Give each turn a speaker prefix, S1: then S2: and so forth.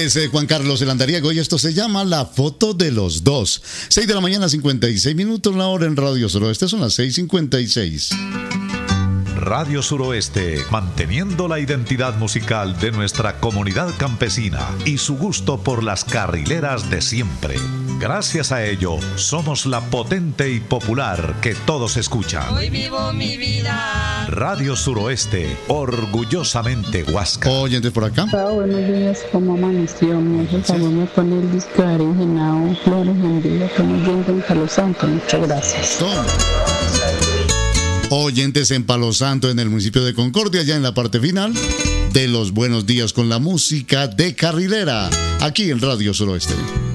S1: es Juan Carlos el Andariego y esto se llama La Foto de los Dos. 6 de la mañana, 56 minutos, la hora en Radio Suroeste son las 6:56.
S2: Radio Suroeste, manteniendo la identidad musical de nuestra comunidad campesina y su gusto por las carrileras de siempre. Gracias a ello, somos la potente y popular que todos escuchan.
S3: Hoy vivo mi vida.
S2: Radio Suroeste, orgullosamente Huasca.
S1: Oyentes por acá.
S4: Buenos días, ¿cómo amaneció? Me hace el favor, me pone el disco de Ari Genao, Flores en Vida, estamos viendo en Palo Santo. Muchas gracias.
S1: Oyentes en Palo Santo, en el municipio de Concordia, ya en la parte final de los buenos días con la música de carrilera, aquí en Radio Suroeste.